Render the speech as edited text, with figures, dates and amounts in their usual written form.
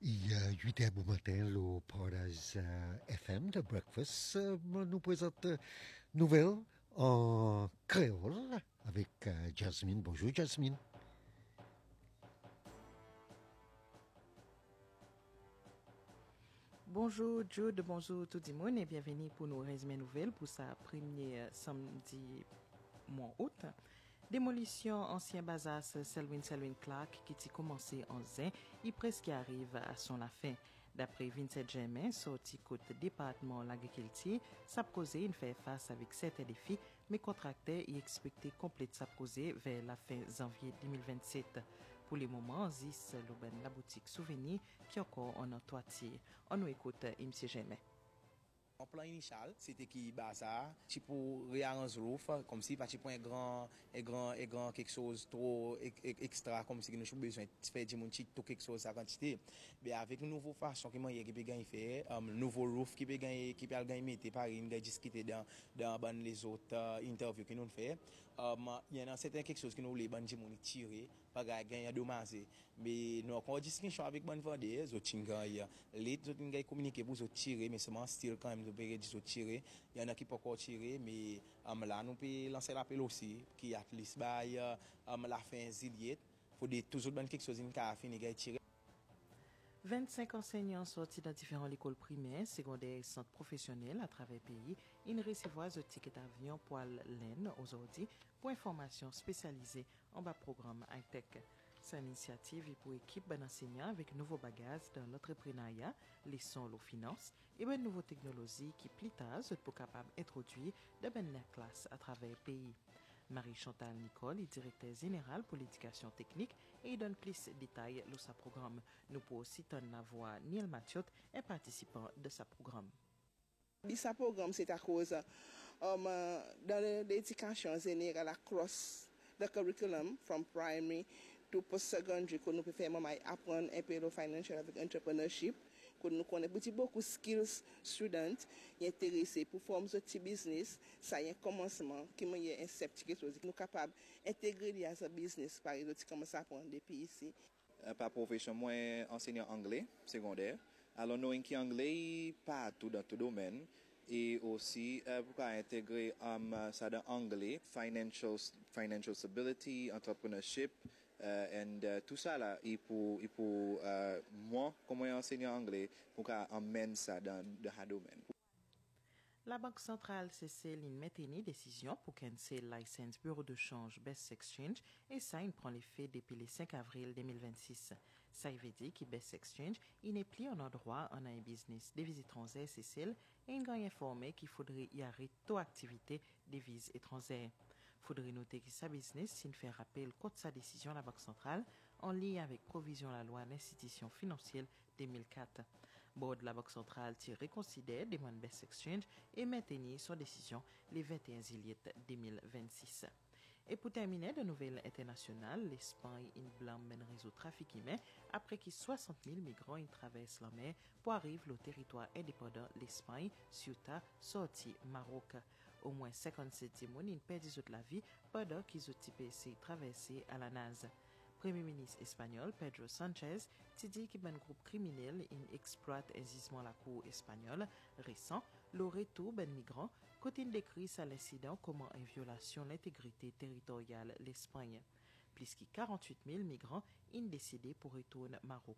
Il y a 8 heures du matin, le Paradise FM de Breakfast nous présente nouvelles en créole avec Jasmine. Bonjour Jasmine. Bonjour Jude, bonjour tout le monde et bienvenue pour nos résumés nouvelles pour sa première samedi mois août. Démolition ancien bazar Selwyn Clark qui a commencé en zin, il presque arrive à son la fin. D'après Vincent Germain, sorti côté département l'agriculture, ça causé une fait face avec certains défis, mais contracteur y expecté complète sa causé vers la fin janvier 2027. Pour le moment, Zis l'aubaine la boutique souvenir qui encore en a toitier. On nous écoute M. Germain. En plan initial, c'était qui bazar, tu pour réarranger roof comme si pas un grand quelque chose trop extra comme si nous avons besoin de faire du monde tout quelque chose à quantité. Mais avec une nouvelle façon qui qui peut gagner faire, nouveau roof qui peut gagner mettre par une discuter dans les autres interviews que nous fait. Il y a certaines quelque chose que nous voulons ban du monde tirer pas gagner dommager. Mais nous avons discussion avec ban vendeur, zo tinga les autres communiquer pour tirer mais seulement style quand même nous pouvons tirer. Il y en a qui peuvent encore tirer, mais là, nous pouvons lancer l'appel aussi, qui a liste la fin ziliette. Il faut toujours donner quelque chose qui a fini de tirer. 25 enseignants sortis dans différentes écoles primaires, secondaires et centres professionnels à travers le pays. Ils recevront un ticket d'avion pour l'Aisne aujourd'hui pour information spécialisée en bas programme high-tech. Cette initiative est pour équipe d'enseignants avec nouveaux bagages dans l'entrepreneuriat, les sons, les finances et de nouvelles technologies qui plus tard sont pour capable d'introduire de bonnes classes à travers le pays. Marie-Chantal Nicole est directrice générale pour l'éducation technique et il donne plus de détails sur sa programme. Nous pouvons aussi entendre la voix Niel Mathiot, un participant de sa programme. Ce programme, c'est à cause dans l'éducation générale, across the curriculum, from primary to post-secondary, que nous pouvons faire apprendre un peu le financial avec entrepreneurship, que nous connaissons beaucoup de skills students intéressés pour former ce petit business. Ça y est un commencement qui est un sceptique, nous sommes capables d'intégrer à ce business par exemple, qui commence à apprendre depuis ici. Par profession, moi, enseignant anglais secondaire. Alors, nous avons anglais partout dans tout domaine. Et aussi, pour intégrer ça dans anglais, financial stability, entrepreneurship, et tout ça là, et pour moi, comme enseignant anglais, pour amener ça dans le domaine. La Banque centrale cesse une décision pour canceller le license bureau de change Best Exchange et ça il prend l'effet depuis le 5 avril 2026. Ça veut dire que Best Exchange il n'est plus en droit en un business des devises étrangères Cécile et il a informé qu'il faudrait y arrêter toute activité des devises étrangères. Faudrait noter que sa business s'il fait rappel contre sa décision à la Banque centrale en lien avec provision la loi d'institution financière 2004. Board de la Banque centrale reconsidère demande Best Exchange et maintenir son décision le 21 juillet 2026. Et pour terminer, de nouvelles internationales, l'Espagne blâme un réseau trafic humain après que 60 000 migrants traversent la mer pour arriver au territoire indépendant l'Espagne, Ceuta, sorti Maroc. Au moins 57 personnes perdent la vie pendant qu'ils ont traversé à la nage. Premier ministre espagnol Pedro Sanchez a dit qu'un groupe criminel exploite aisément la cour espagnole récent, le retour d'un migrant, côté décrit à l'incident comme une violation de l'intégrité territoriale de l'Espagne. Plus de 48 000 migrants ont décidé pour retourner au Maroc